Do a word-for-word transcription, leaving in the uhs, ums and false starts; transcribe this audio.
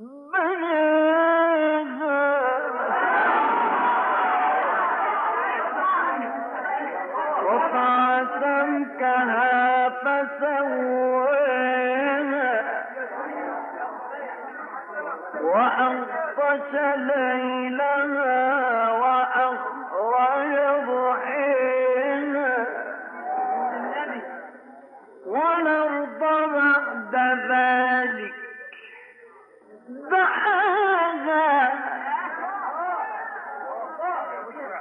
رفع سمكها فسواها وأغطش ليلها وأخرج ضحيها والأرض بعد ذلك